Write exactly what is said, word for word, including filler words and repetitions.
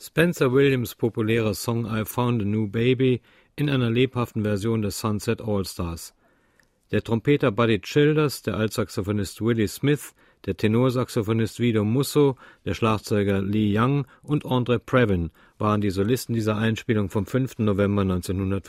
Spencer Williams' populärer Song I Found a New Baby in einer lebhaften Version des Sunset All-Stars. Der Trompeter Buddy Childers, der Altsaxophonist Willie Smith, der Tenorsaxophonist Vito Musso, der Schlagzeuger Lee Young und Andre Previn waren die Solisten dieser Einspielung vom fünften November neunzehnhundertfünfundfünfzig.